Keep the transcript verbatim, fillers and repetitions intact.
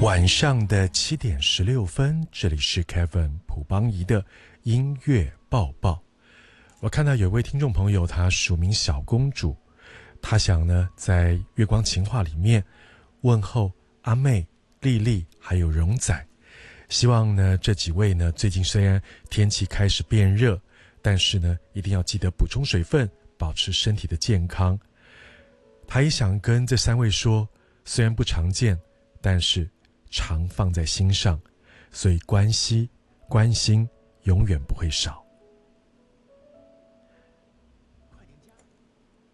晚上的七点十六分，这里是 Kevin 朴邦仪的音乐报报。我看到有位听众朋友，他署名小公主，他想呢在月光情话里面问候阿妹、丽丽还有荣仔，希望呢这几位呢最近虽然天气开始变热，但是呢一定要记得补充水分，保持身体的健康。他也想跟这三位说，虽然不常见，但是常放在心上，所以关系关心永远不会少。